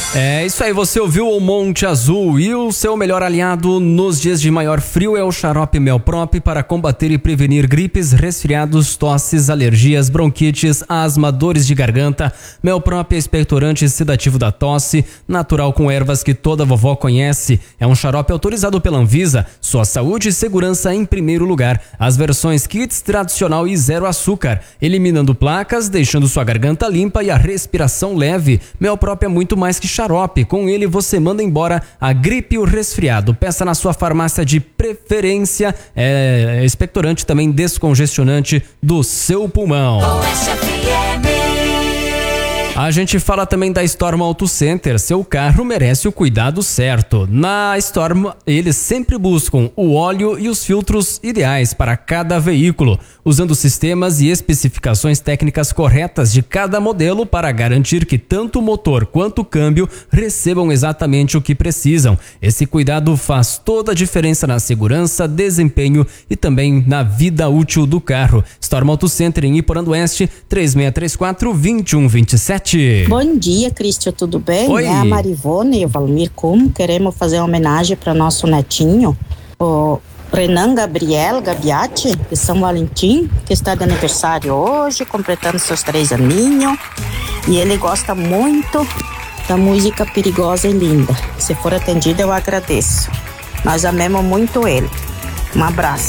É isso aí, você ouviu o Monte Azul e o seu melhor aliado nos dias de maior frio é o xarope Melprop para combater e prevenir gripes, resfriados, tosses, alergias, bronquites, asma, dores de garganta. Melprop é expectorante sedativo da tosse, natural com ervas que toda vovó conhece. É um xarope autorizado pela Anvisa, sua saúde e segurança em primeiro lugar. As versões kits tradicional e zero açúcar, eliminando placas, deixando sua garganta limpa e a respiração leve. Melprop é muito mais que xarope. Com ele você manda embora a gripe e o resfriado. Peça na sua farmácia de preferência. É expectorante também descongestionante do seu pulmão. A gente fala também da Storm Auto Center. Seu carro merece o cuidado certo. Na Storm, eles sempre buscam o óleo e os filtros ideais para cada veículo, usando sistemas e especificações técnicas corretas de cada modelo para garantir que tanto o motor quanto o câmbio recebam exatamente o que precisam. Esse cuidado faz toda a diferença na segurança, desempenho e também na vida útil do carro. Storm Auto Center em Iporã do Oeste, 3634-2127. Bom dia, Cristian, tudo bem? Oi. É a Marivone e o Valmir Como. Queremos fazer uma homenagem para nosso netinho, o Renan Gabriel Gabiati, de São Valentim, que está de aniversário hoje, completando seus 3 aninhos. E ele gosta muito da música Perigosa e Linda. Se for atendido, eu agradeço. Nós amamos muito ele. Um abraço.